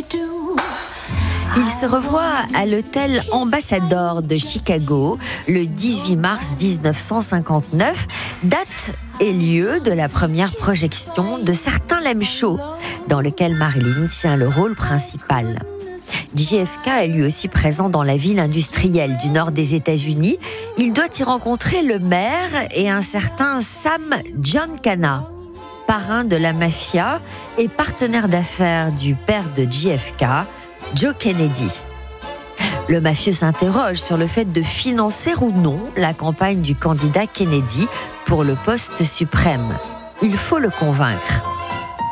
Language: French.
Ils se revoient à l'hôtel Ambassador de Chicago le 18 mars 1959, date et lieu de la première projection de Certain l'aime chaud, dans lequel Marilyn tient le rôle principal. JFK est lui aussi présent dans la ville industrielle du nord des États-Unis. Il doit y rencontrer le maire et un certain Sam Giancana, parrain de la mafia et partenaire d'affaires du père de JFK, Joe Kennedy. Le mafieux s'interroge sur le fait de financer ou non la campagne du candidat Kennedy pour le poste suprême. Il faut le convaincre.